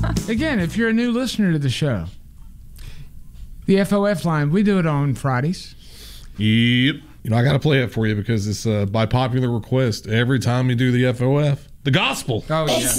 Again, if you're a new listener to the show, the FOF line, we do it on Fridays. Yep. I got to play it for you because it's by popular request. Every time you do the FOF, the gospel. Oh, yeah.